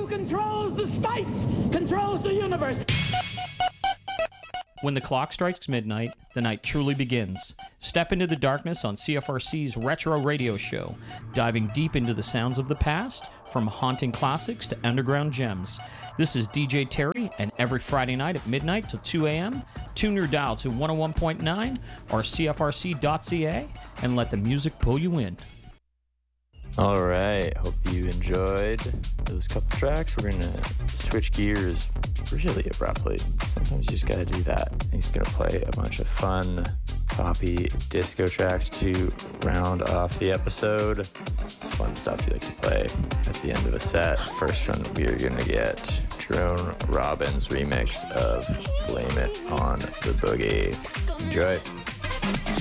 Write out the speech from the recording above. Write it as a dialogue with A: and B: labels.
A: who controls the spice controls the universe.
B: When the clock strikes midnight, the night truly begins. Step into the darkness on CFRC's Retro Radio Show, diving deep into the sounds of the past, from haunting classics to underground gems. This is DJ Terry, and every Friday night at midnight till 2 a.m., tune your dial to 101.9 or CFRC.ca and let the music pull you in.
C: All right, hope you enjoyed those couple tracks. We're going to switch gears really abruptly. Sometimes you just got to do that. He's going to play a bunch of fun poppy disco tracks to round off the episode. It's fun stuff you like to play at the end of a set. First one, we are going to get Jerome Robbins' remix of Blame It on the Boogie. Enjoy.